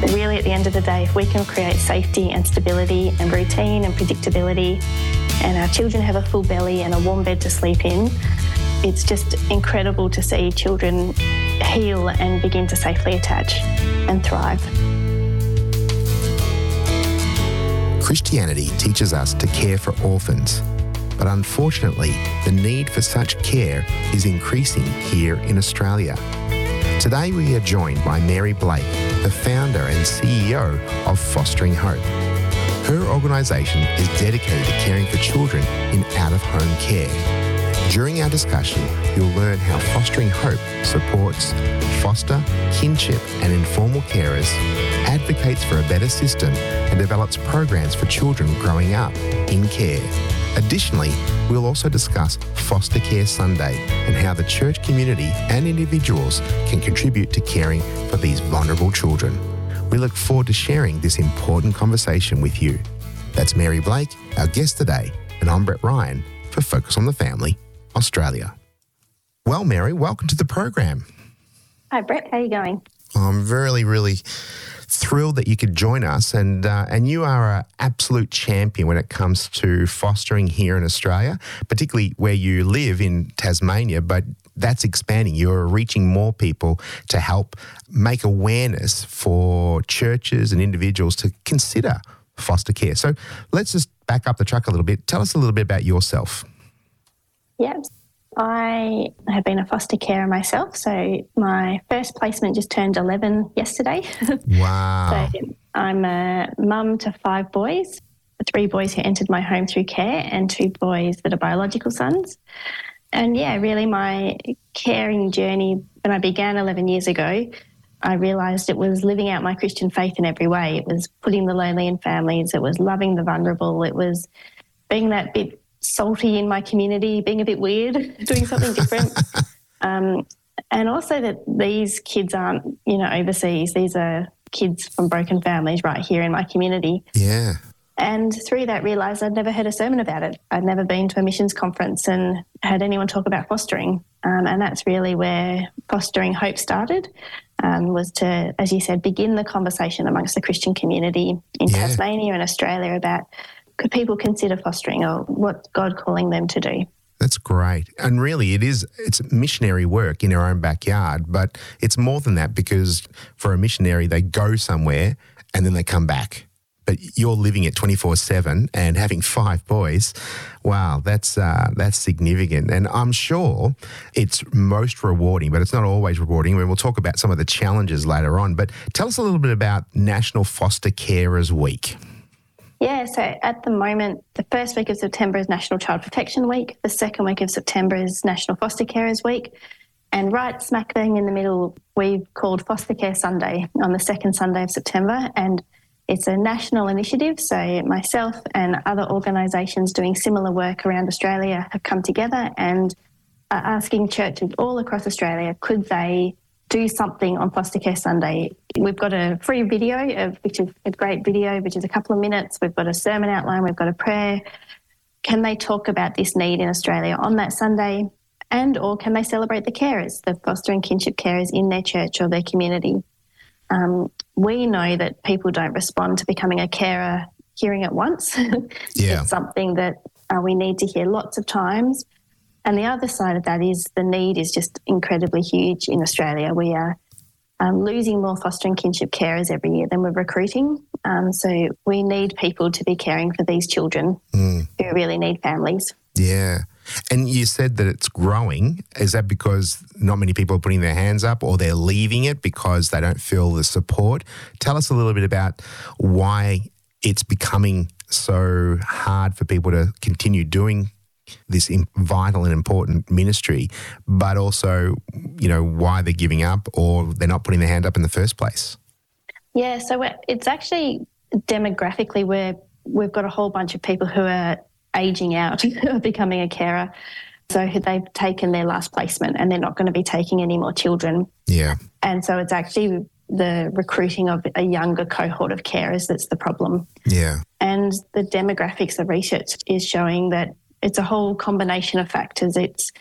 But really, at the end of the day, if we can create safety and stability and routine and predictability, and our children have a full belly and a warm bed to sleep in, it's just incredible to see children heal and begin to safely attach and thrive. Christianity teaches us to care for orphans, but unfortunately, the need for such care is increasing here in Australia. Today we are joined by Mary Blake, the founder and CEO of Fostering Hope. Her organisation is dedicated to caring for children in out-of-home care. During our discussion, you'll learn how Fostering Hope supports foster, kinship and informal carers, advocates for a better system and develops programs for children growing up in care. Additionally, we'll also discuss Foster Care Sunday and how the church community and individuals can contribute to caring for these vulnerable children. We look forward to sharing this important conversation with you. That's Mary Blake, our guest today, and I'm Brett Ryan for Focus on the Family, Australia. Well, Mary, welcome to the program. Hi, Brett. How are you going? I'm really thrilled that you could join us, and you are an absolute champion when it comes to fostering here in Australia, particularly where you live in Tasmania, but that's expanding. You're reaching more people to help make awareness for churches and individuals to consider foster care. So let's just back up the truck a little bit. Tell us a little bit about yourself. Yep. I have been a foster carer myself, so my first placement just turned 11 yesterday. Wow. So I'm a mum to 5 boys, 3 boys who entered my home through care and 2 boys that are biological sons. And yeah, really my caring journey, when I began 11 years ago, I realised it was living out my Christian faith in every way. It was putting the lonely in families. It was loving the vulnerable. It was being that bit salty in my community, being a bit weird, doing something different. And also that these kids aren't, overseas. These are kids from broken families right here in my community. Yeah. And through that realised I'd never heard a sermon about it. I'd never been to a missions conference and had anyone talk about fostering. And that's really where Fostering Hope started, was to, as you said, begin the conversation amongst the Christian community in Tasmania and Australia about could people consider fostering or what's God calling them to do? That's great. And really it's missionary work in our own backyard, but it's more than that, because for a missionary, they go somewhere and then they come back. But you're living it 24/7 and having 5 boys. Wow, that's significant. And I'm sure it's most rewarding, but it's not always rewarding. We'll talk about some of the challenges later on. But tell us a little bit about National Foster Carers Week. Yeah, so at the moment, the first week of September is National Child Protection Week. The second week of September is National Foster Carers Week. And right smack bang in the middle, we've called Foster Care Sunday on the second Sunday of September. And it's a national initiative. So myself and other organisations doing similar work around Australia have come together and are asking churches all across Australia, could they do something on Foster Care Sunday? We've got a free video, which is a great video, which is a couple of minutes. We've got a sermon outline. We've got a prayer. Can they talk about this need in Australia on that Sunday? And or can they celebrate the carers, the foster and kinship carers in their church or their community? We know that people don't respond to becoming a carer hearing it once. Yeah. It's something that we need to hear lots of times. And the other side of that is the need is just incredibly huge in Australia. We are losing more foster and kinship carers every year than we're recruiting. So we need people to be caring for these children who really need families. Yeah. And you said that it's growing. Is that because not many people are putting their hands up, or they're leaving it because they don't feel the support? Tell us a little bit about why it's becoming so hard for people to continue doing this vital and important ministry, but also, why they're giving up or they're not putting their hand up in the first place. Yeah, so it's actually demographically where we've got a whole bunch of people who are ageing out of becoming a carer. So they've taken their last placement and they're not going to be taking any more children. Yeah. And so it's actually the recruiting of a younger cohort of carers that's the problem. Yeah. And the demographics of research is showing that it's a whole combination of factors. It's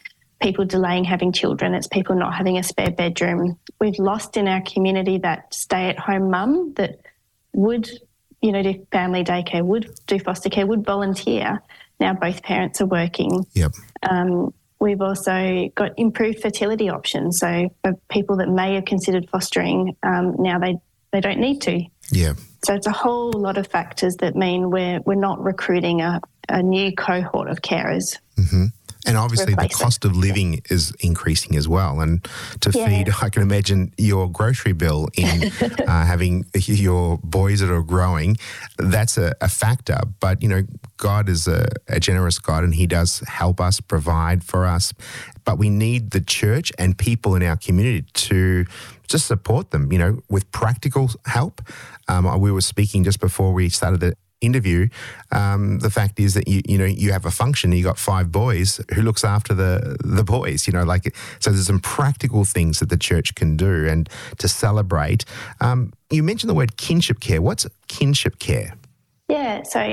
people delaying having children. It's people not having a spare bedroom. We've lost in our community that stay-at-home mum that would, do family daycare, would do foster care, would volunteer. Now both parents are working. Yep. We've also got improved fertility options. So for people that may have considered fostering, now they don't need to. Yeah. So it's a whole lot of factors that mean we're not recruiting a new cohort of carers. Mm-hmm. And obviously the cost of living is increasing as well. And to feed, I can imagine your grocery bill in having your boys that are growing, that's a factor. But, God is a generous God and he does help us, provide for us. But we need the church and people in our community to just support them, with practical help. We were speaking just before we started the interview. The fact is that you have a function. You got 5 boys. Who looks after the boys? So there's some practical things that the church can do and to celebrate. You mentioned the word kinship care. What's kinship care? Yeah. So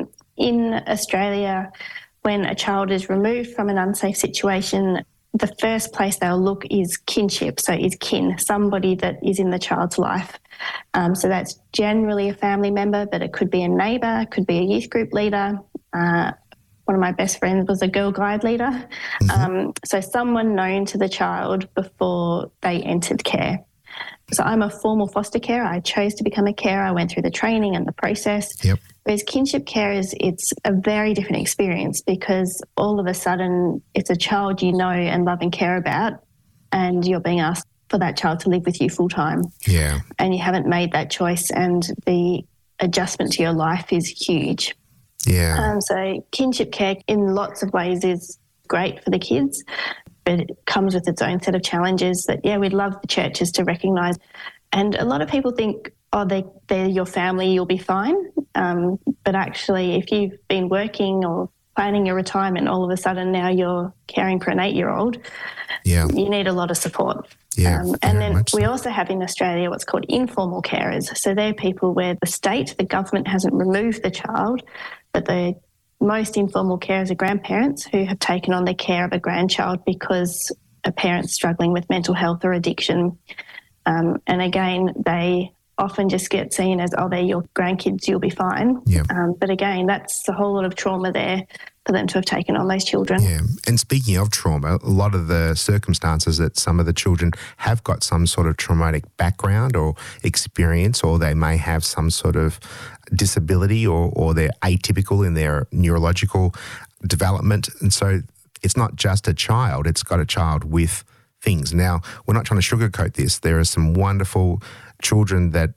in Australia, when a child is removed from an unsafe situation, the first place they'll look is kinship, so is kin, somebody that is in the child's life. So that's generally a family member, but it could be a neighbour, it could be a youth group leader. One of my best friends was a girl guide leader. Mm-hmm. So someone known to the child before they entered care. So I'm a formal foster carer. I chose to become a carer. I went through the training and the process. Yep. Whereas kinship care it's a very different experience because all of a sudden it's a child you know and love and care about and you're being asked for that child to live with you full time. Yeah. And you haven't made that choice and the adjustment to your life is huge. Yeah. So kinship care in lots of ways is great for the kids, but it comes with its own set of challenges that, we'd love the churches to recognise. And a lot of people think, they're your family, you'll be fine. But actually, if you've been working or planning your retirement, all of a sudden now you're caring for an 8-year-old, you need a lot of support. Yeah, and then we also have in Australia what's called informal carers. So they're people where the government hasn't removed the child, but the most informal carers are grandparents who have taken on the care of a grandchild because a parent's struggling with mental health or addiction. And again, they often just get seen as, they're your grandkids, you'll be fine. Yeah. But again, that's a whole lot of trauma there for them to have taken on those children. Yeah. And speaking of trauma, a lot of the circumstances that some of the children have got some sort of traumatic background or experience, or they may have some sort of disability or they're atypical in their neurological development. And so it's not just a child, it's got a child with things. Now, we're not trying to sugarcoat this. There are some wonderful children that,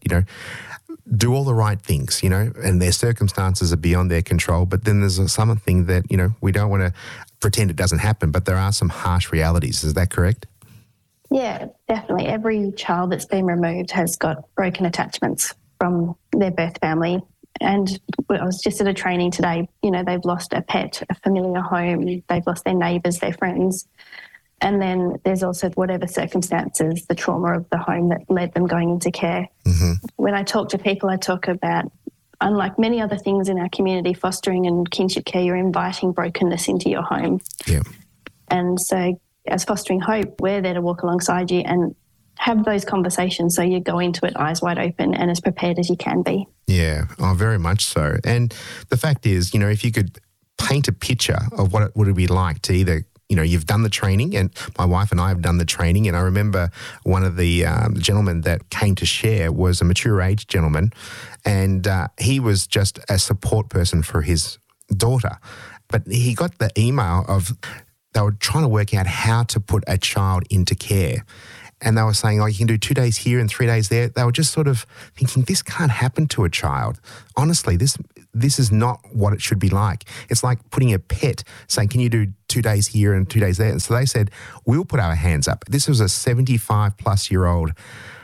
do all the right things, and their circumstances are beyond their control. But then there's something that, we don't want to pretend it doesn't happen, but there are some harsh realities. Is that correct? Yeah, definitely. Every child that's been removed has got broken attachments from their birth family. And I was just at a training today, they've lost a pet, a familiar home, they've lost their neighbours, their friends. And then there's also whatever circumstances, the trauma of the home that led them going into care. Mm-hmm. When I talk to people, I talk about, unlike many other things in our community, fostering and kinship care, you're inviting brokenness into your home. Yeah. And so as Fostering Hope, we're there to walk alongside you and have those conversations so you go into it eyes wide open and as prepared as you can be. Yeah, very much so. And the fact is, if you could paint a picture of what it would be like to either you've done the training, and my wife and I have done the training. And I remember one of the gentlemen that came to share was a mature age gentleman, and he was just a support person for his daughter. But he got the email of they were trying to work out how to put a child into care. And they were saying, you can do 2 days here and 3 days there. They were just sort of thinking, this can't happen to a child. Honestly, this is not what it should be like. It's like putting a pet, saying, can you do 2 days here and 2 days there? And so they said, we'll put our hands up. This was a 75-plus-year-old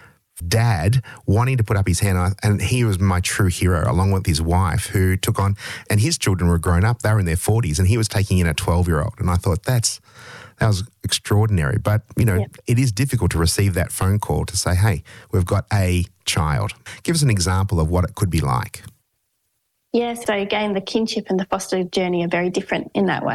dad wanting to put up his hand, and he was my true hero, along with his wife, who took on, and his children were grown up. They were in their 40s, and he was taking in a 12-year-old. And I thought, that was extraordinary. But, It is difficult to receive that phone call to say, hey, we've got a child. Give us an example of what it could be like. Yeah, so again, the kinship and the foster journey are very different in that way.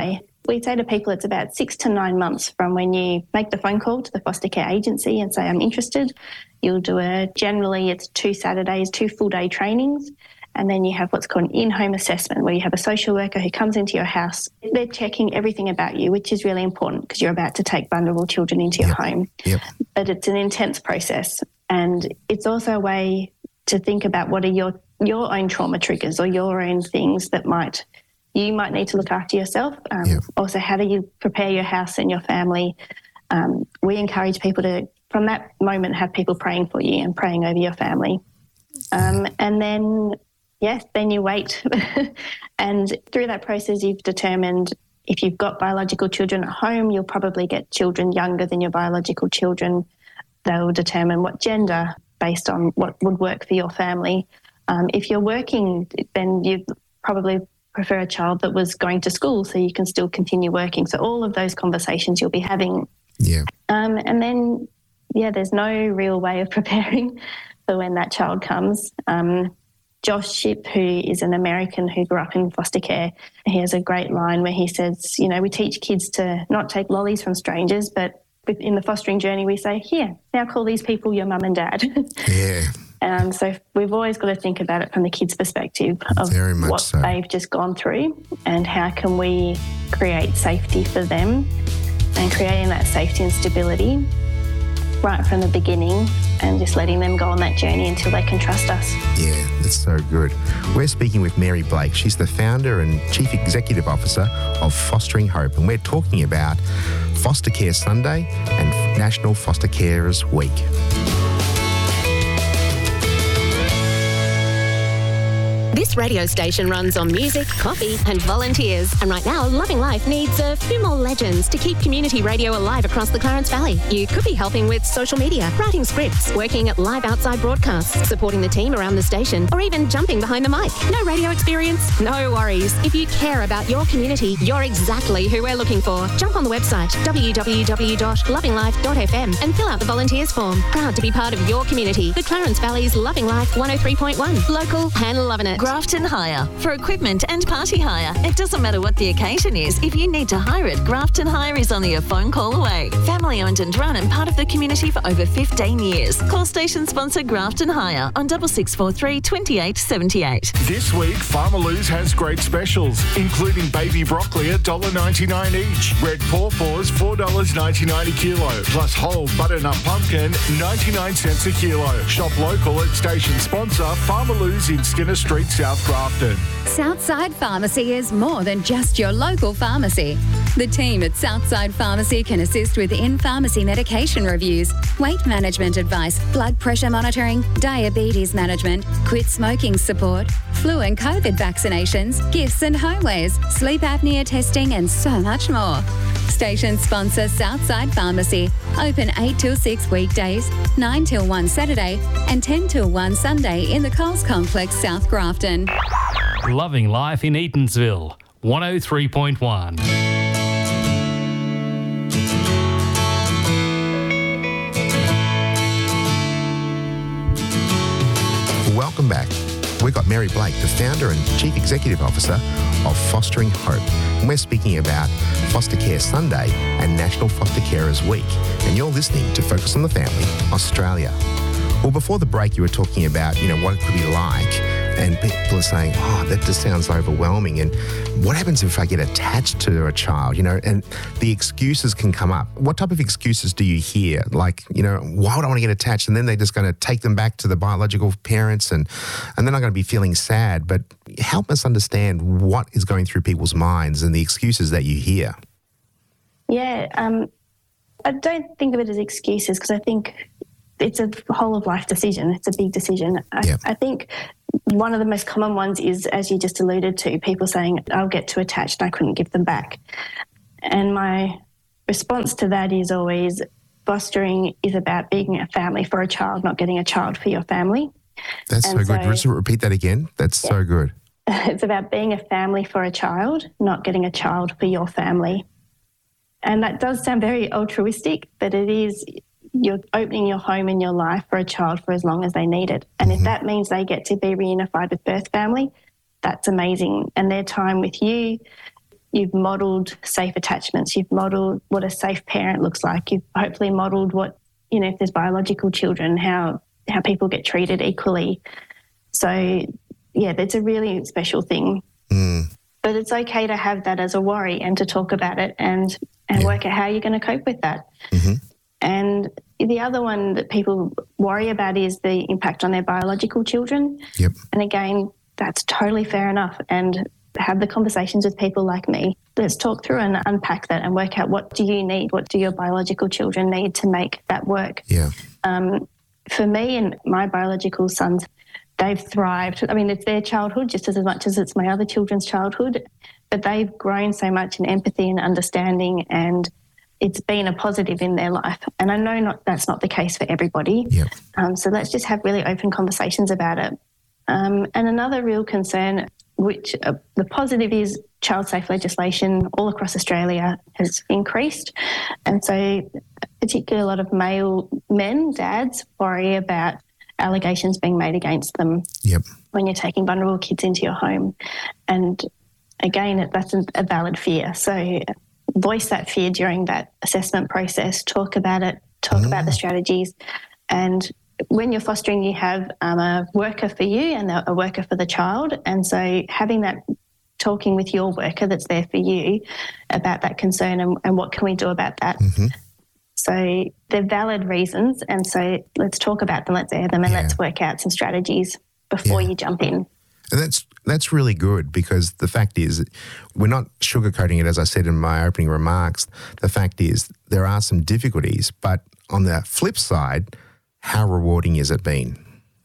We say to people it's about 6 to 9 months from when you make the phone call to the foster care agency and say, I'm interested. You'll do generally it's 2 Saturdays, 2 full day trainings. And then you have what's called an in-home assessment where you have a social worker who comes into your house. They're checking everything about you, which is really important because you're about to take vulnerable children into your home. Yep. But it's an intense process. And it's also a way to think about what are your own trauma triggers or your own things that you might need to look after yourself. Also, how do you prepare your house and your family? We encourage people to, from that moment, have people praying for you and praying over your family. And then... yes, then you wait. And through that process, you've determined if you've got biological children at home, you'll probably get children younger than your biological children. They'll determine what gender based on what would work for your family. If you're working, then you'd probably prefer a child that was going to school so you can still continue working. So all of those conversations you'll be having. Yeah. And then, there's no real way of preparing for when that child comes. Josh Shipp, who is an American who grew up in foster care, he has a great line where he says, we teach kids to not take lollies from strangers, but in the fostering journey we say, here, now call these people your mum and dad. Yeah. So we've always got to think about it from the kids' perspective of what they've just gone through and how can we create safety for them, and creating that safety and stability right from the beginning and just letting them go on that journey until they can trust us. Yeah, that's so good. We're speaking with Mary Blake. She's the founder and Chief Executive Officer of Fostering Hope, and we're talking about Foster Care Sunday and National Foster Carers Week. This radio station runs on music, coffee and volunteers. And right now, Loving Life needs a few more legends to keep community radio alive across the Clarence Valley. You could be helping with social media, writing scripts, working at live outside broadcasts, supporting the team around the station, or even jumping behind the mic. No radio experience? No worries. If you care about your community, you're exactly who we're looking for. Jump on the website, www.lovinglife.fm, and fill out the volunteers form. Proud to be part of your community. The Clarence Valley's Loving Life 103.1. Local and loving it. Grafton Hire. For equipment and party hire. It doesn't matter what the occasion is. If you need to hire it, Grafton Hire is only a phone call away. Family owned and run and part of the community for over 15 years. Call station sponsor Grafton Hire on 6643 2878. This week, Farmer Lou's has great specials, including baby broccoli at $1.99 each. Red pawpaws, $4.99 a kilo. Plus whole butternut pumpkin, 99 cents a kilo. Shop local at station sponsor Farmer Lou's in Skinner Street, South Grafton. Southside Pharmacy is more than just your local pharmacy. The team at Southside Pharmacy can assist with in-pharmacy medication reviews, weight management advice, blood pressure monitoring, diabetes management, quit smoking support, flu and COVID vaccinations, gifts and homewares, sleep apnea testing and so much more. Station sponsor Southside Pharmacy. Open 8 till 6 weekdays, 9 till 1 Saturday and 10 till 1 Sunday in the Coles Complex, South Grafton. Loving Life in Eatonsville, 103.1. Welcome back. We've got Mary Blake, the founder and Chief Executive Officer of Fostering Hope. And we're speaking about Foster Care Sunday and National Foster Carers Week. And you're listening to Focus on the Family, Australia. Well, before the break, you were talking about, what it could be like. And people are saying, that just sounds overwhelming. And what happens if I get attached to a child, and the excuses can come up. What type of excuses do you hear? Like, why would I want to get attached? And then they're just going to take them back to the biological parents and they're not going to be feeling sad. But help us understand what is going through people's minds and the excuses that you hear. Yeah, I don't think of it as excuses because I think it's a whole of life decision. It's a big decision. I think one of the most common ones is, as you just alluded to, people saying, I'll get too attached and I couldn't give them back. And my response to that is always, fostering is about being a family for a child, not getting a child for your family. That's so good. Just repeat that again. That's so good. It's about being a family for a child, not getting a child for your family. And that does sound very altruistic, but it is, you're opening your home and your life for a child for as long as they need it. And if that means they get to be reunified with birth family, that's amazing. And their time with you you've modelled safe attachments, you've modelled what a safe parent looks like, you've hopefully modelled what, if there's biological children, how people get treated equally. So, yeah, that's a really special thing. But it's okay to have that as a worry and to talk about it and work out how you're going to cope with that. And the other one that people worry about is the impact on their biological children. And again, that's totally fair enough. And have the conversations with people like me. Let's talk through and unpack that and work out, what do you need? What do your biological children need to make that work? For me and my biological sons, they've thrived. I mean, it's their childhood just as much as it's my other children's childhood, but they've grown so much in empathy and understanding, and it's been a positive in their life. And I know that's not the case for everybody. So let's just have really open conversations about it. And another real concern, which the positive is child safe legislation all across Australia has increased. And so particularly a lot of male men, dads, worry about allegations being made against them when you're taking vulnerable kids into your home. And again, that's a valid fear. So voice that fear during that assessment process, talk about it, talk about the strategies. And when you're fostering, you have a worker for you and a worker for the child. And so having that, talking with your worker that's there for you about that concern and what can we do about that. So they're valid reasons, and so let's talk about them, let's air them, and let's work out some strategies before you jump in. And that's really good, because the fact is, we're not sugarcoating it, as I said in my opening remarks. The fact is there are some difficulties, but on the flip side, how rewarding has it been?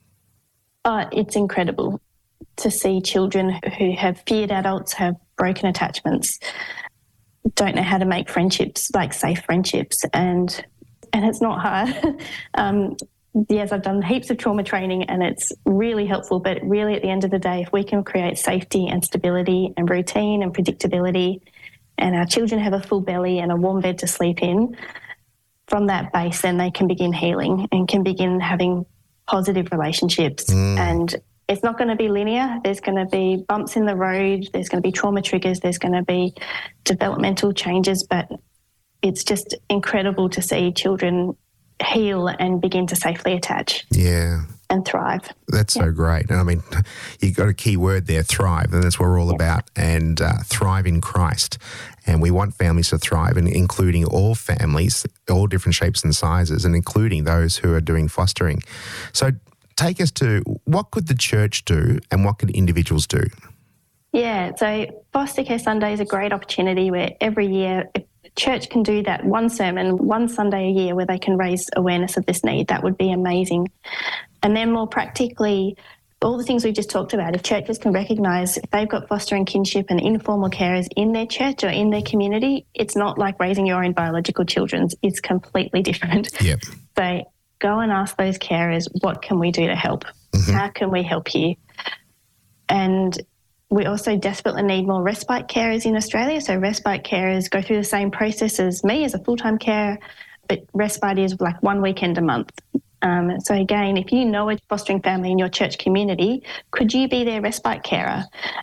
It's incredible to see children who have feared adults, have broken attachments, don't know how to make friendships, like safe friendships, and it's not hard. Yes, I've done heaps of trauma training and it's really helpful, but really at the end of the day, if we can create safety and stability and routine and predictability, and our children have a full belly and a warm bed to sleep in, from that base, then they can begin healing and can begin having positive relationships. And it's not going to be linear. There's going to be bumps in the road. There's going to be trauma triggers. There's going to be developmental changes, but it's just incredible to see children heal and begin to safely attach. And thrive. That's so great. And I mean, you got a key word there, thrive, and that's what we're all about. And thrive in Christ. And we want families to thrive, and including all families, all different shapes and sizes, and including those who are doing fostering. So take us to, what could the church do and what could individuals do? Yeah, so Foster Care Sunday is a great opportunity where every year the church can do that one sermon, one Sunday a year where they can raise awareness of this need. That would be amazing. And then more practically, all the things we've just talked about, if churches can recognise if they've got fostering kinship and informal carers in their church or in their community, it's not like raising your own biological children. It's completely different. So go and ask those carers, what can we do to help? How can we help you? And we also desperately need more respite carers in Australia. So respite carers go through the same process as me as a full-time carer, but respite is like one weekend a month. So again, if you know a fostering family in your church community, could you be their respite carer?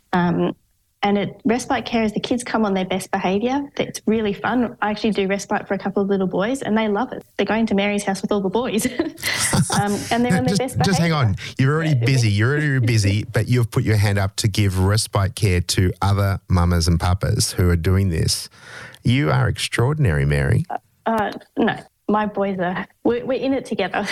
And at respite carers, the kids come on their best behaviour. It's really fun. I actually do respite for a couple of little boys and they love it. They're going to Mary's house with all the boys and they're on their best behaviour. Just hang on. You're already busy, but you've put your hand up to give respite care to other mamas and papas who are doing this. You are extraordinary, Mary. No, my boys are, we're in it together.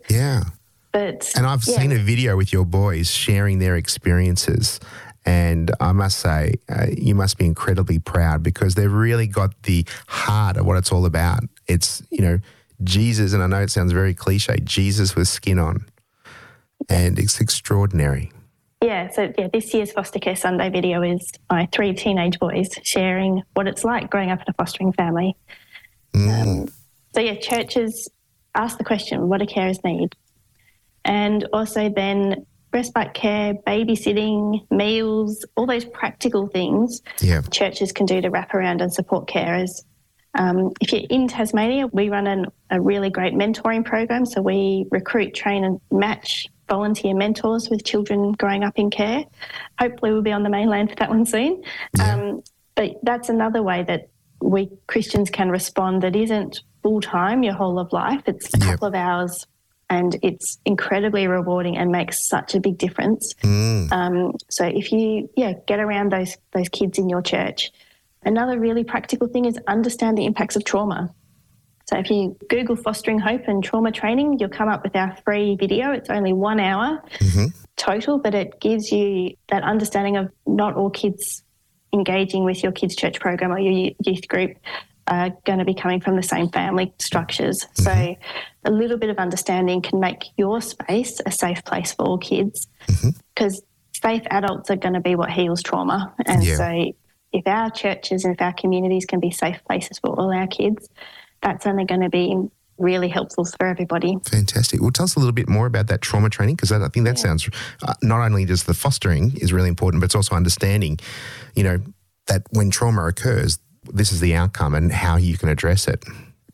And I've seen a video with your boys sharing their experiences. And I must say, you must be incredibly proud because they've really got the heart of what it's all about. It's, Jesus, and I know it sounds very cliche, Jesus with skin on. And it's extraordinary. So this year's Foster Care Sunday video is my 3 teenage boys sharing what it's like growing up in a fostering family. Churches ask the question, what do carers need? And also then respite care, babysitting, meals, all those practical things churches can do to wrap around and support carers. If you're in Tasmania, we run a really great mentoring program. So we recruit, train and match volunteer mentors with children growing up in care. Hopefully we'll be on the mainland for that one soon. But that's another way that we Christians can respond that isn't full-time your whole of life. It's a couple of hours, and it's incredibly rewarding and makes such a big difference. So if you, get around those kids in your church. Another really practical thing is understand the impacts of trauma. So if you Google Fostering Hope and trauma training, you'll come up with our free video. It's only 1 hour total, but it gives you that understanding of not all kids engaging with your kids' church program or your youth group are going to be coming from the same family structures. So a little bit of understanding can make your space a safe place for all kids, because safe adults are going to be what heals trauma. And so if our churches and if our communities can be safe places for all our kids, that's only going to be really helpful for everybody. Fantastic. Well, tell us a little bit more about that trauma training, because I think that sounds, not only just the fostering is really important, but it's also understanding, that when trauma occurs, this is the outcome and how you can address it.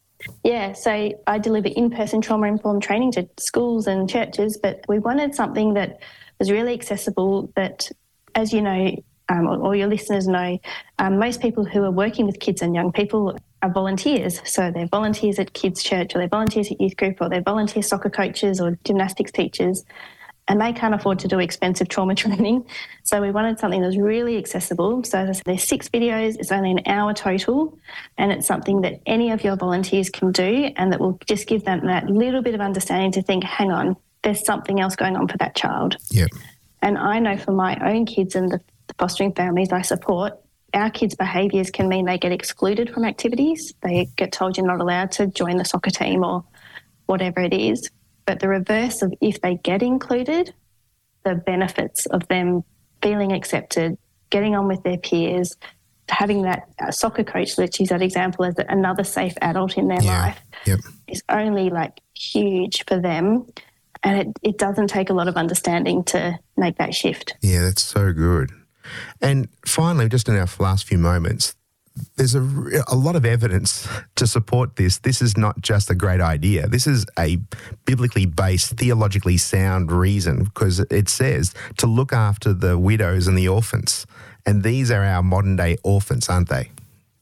Yeah, so I deliver in-person trauma-informed training to schools and churches, but we wanted something that was really accessible that, as you know, or your listeners know, most people who are working with kids and young people are volunteers. So they're volunteers at kids' church, or they're volunteers at youth group, or they're volunteer soccer coaches or gymnastics teachers, and they can't afford to do expensive trauma training. So we wanted something that was really accessible. So as I said, there's 6 videos, it's only an hour total, and it's something that any of your volunteers can do, and that will just give them that little bit of understanding to think, hang on, there's something else going on for that child. Yep. And I know for my own kids and the fostering families I support, our kids' behaviours can mean they get excluded from activities. They get told you're not allowed to join the soccer team or whatever it is. But the reverse of if they get included, the benefits of them feeling accepted, getting on with their peers, having that soccer coach, let's use that example as another safe adult in their life, is only huge for them. And it doesn't take a lot of understanding to make that shift. Yeah, that's so good. And finally, just in our last few moments, there's a lot of evidence to support this. This is not just a great idea. This is a biblically based, theologically sound reason, because it says to look after the widows and the orphans. And these are our modern day orphans, aren't they?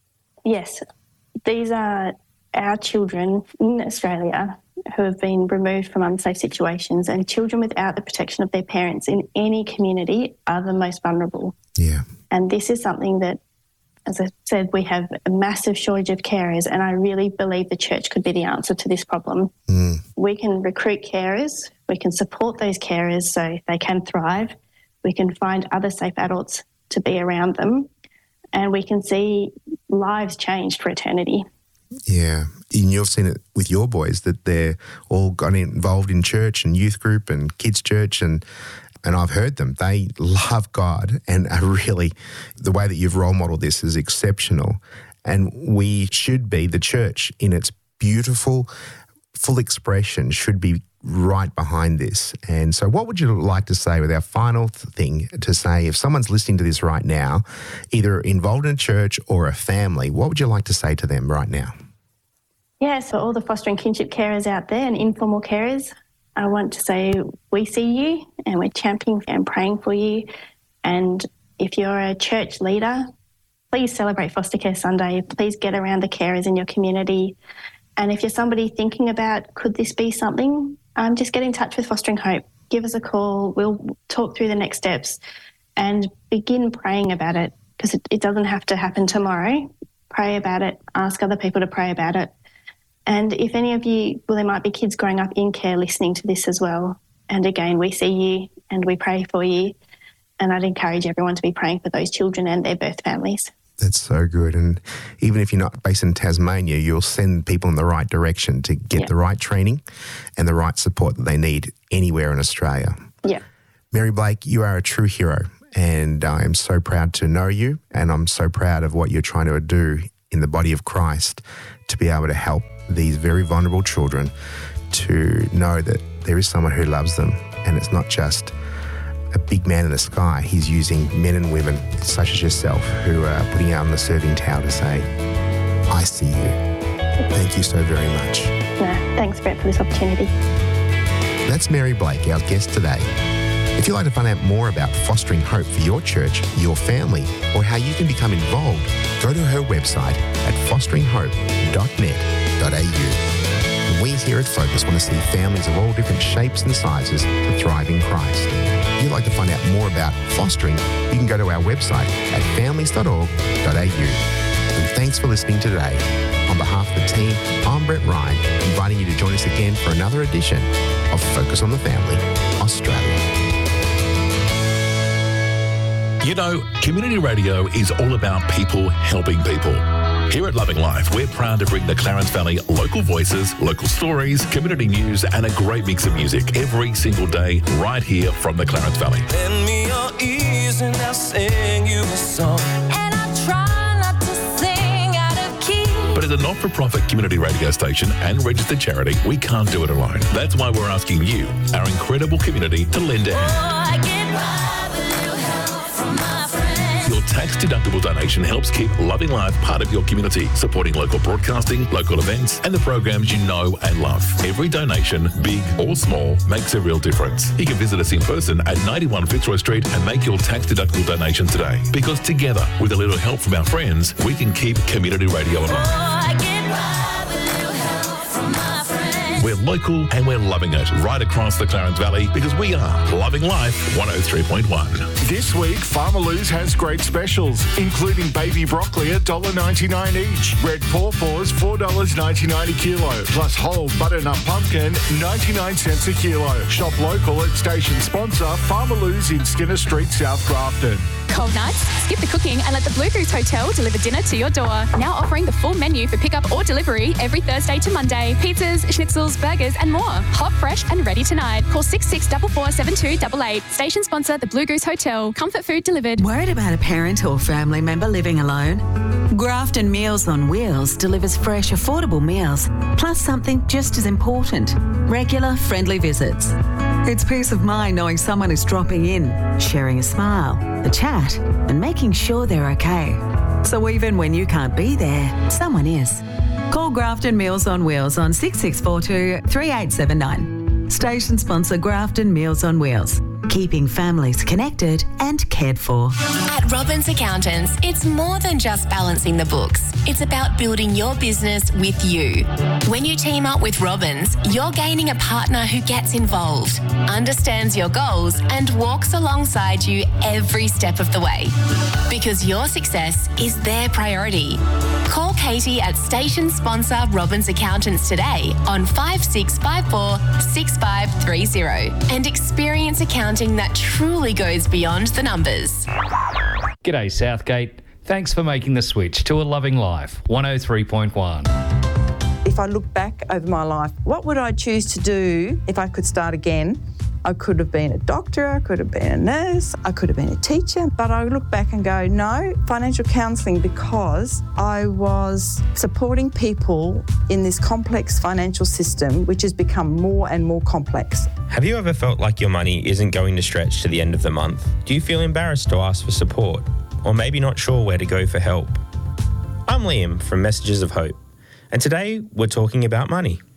Yes. These are our children in Australia who have been removed from unsafe situations, and children without the protection of their parents in any community are the most vulnerable. Yeah. And this is something that, as I said, we have a massive shortage of carers, and I really believe the church could be the answer to this problem. We can recruit carers, we can support those carers so they can thrive, we can find other safe adults to be around them, and we can see lives changed for eternity. Yeah, and you've seen it with your boys that they're all got involved in church and youth group and kids' church, and I've heard them. They love God and are really, the way that you've role modelled this is exceptional. And we should be, the church in its beautiful, full expression should be right behind this. And so what would you like to say with our final thing to say, if someone's listening to this right now, either involved in a church or a family, what would you like to say to them right now? Yeah, so all the fostering kinship carers out there and informal carers, I want to say we see you and we're championing and praying for you. And if you're a church leader, please celebrate Foster Care Sunday. Please get around the carers in your community. And if you're somebody thinking about, could this be something, just get in touch with Fostering Hope. Give us a call. We'll talk through the next steps and begin praying about it, because it doesn't have to happen tomorrow. Pray about it. Ask other people to pray about it. And if any of you, there might be kids growing up in care listening to this as well. And again, we see you and we pray for you. And I'd encourage everyone to be praying for those children and their birth families. That's so good. And even if you're not based in Tasmania, you'll send people in the right direction to get the right training and the right support that they need anywhere in Australia. Yeah. Mary Blake, you are a true hero, and I am so proud to know you, and I'm so proud of what you're trying to do in the body of Christ to be able to help these very vulnerable children to know that there is someone who loves them, and it's not just a big man in the sky. He's using men and women such as yourself who are putting out on the serving towel to say, I see you. Thank you so very much. Thanks, Brett, for this opportunity. That's Mary Blake, our guest today. If you'd like to find out more about fostering hope for your church, your family, or how you can become involved, go to her website at fosteringhope.net.au. We here at Focus want to see families of all different shapes and sizes to thrive in Christ. If you'd like to find out more about fostering, you can go to our website at families.org.au. And thanks for listening today. On behalf of the team, I'm Brett Ryan, inviting you to join us again for another edition of Focus on the Family, Australia. You know, community radio is all about people helping people. Here at Loving Life, we're proud to bring the Clarence Valley local voices, local stories, community news, and a great mix of music every single day right here from the Clarence Valley. Lend me your ears and I'll sing you a song. And I try not to sing out of key. But as a not-for-profit community radio station and registered charity, we can't do it alone. That's why we're asking you, our incredible community, to lend a hand. Oh, I get by with a little help from my friends. Your tax-deductible donation helps keep Loving Life part of your community, supporting local broadcasting, local events, and the programs you know and love. Every donation, big or small, makes a real difference. You can visit us in person at 91 Fitzroy Street and make your tax-deductible donation today. Because together, with a little help from our friends, we can keep community radio alive. Oh, I get by with a little help from my friends. We're local and we're loving it right across the Clarence Valley because we are Loving Life 103.1. This week, Farmer Lou's has great specials, including baby broccoli at $1.99 each, red pawpaws $4.99 a kilo, plus whole butternut pumpkin 99 cents a kilo. Shop local at station sponsor Farmer Lou's in Skinner Street, South Grafton. Cold nights? Skip the cooking and let the Blue Goose Hotel deliver dinner to your door. Now offering the full menu for pickup or delivery every Thursday to Monday. Pizzas, schnitzels, burgers and more. Hot, fresh and ready tonight. Call 66447288. Station sponsor the Blue Goose Hotel. Comfort food delivered. Worried about a parent or family member living alone? Grafton Meals on Wheels delivers fresh, affordable meals, plus something just as important, regular, friendly visits. It's peace of mind knowing someone is dropping in, sharing a smile, a chat, and making sure they're okay. So even when you can't be there, someone is. Call Grafton Meals on Wheels on 6642 3879. Station sponsor Grafton Meals on Wheels. Keeping families connected and cared for. At Robbins Accountants, it's more than just balancing the books. It's about building your business with you. When you team up with Robbins, you're gaining a partner who gets involved, understands your goals, and walks alongside you every step of the way. Because your success is their priority. Call Katie at station sponsor Robbins Accountants today on 5654 6530 and experience accounting that truly goes beyond the numbers. G'day Southgate. Thanks for making the switch to a Loving Life 103.1. If I look back over my life, what would I choose to do if I could start again? I could have been a doctor, I could have been a nurse, I could have been a teacher, but I look back and go, no, financial counselling, because I was supporting people in this complex financial system, which has become more and more complex. Have you ever felt like your money isn't going to stretch to the end of the month? Do you feel embarrassed to ask for support, or maybe not sure where to go for help? I'm Liam from Messages of Hope, and today we're talking about money.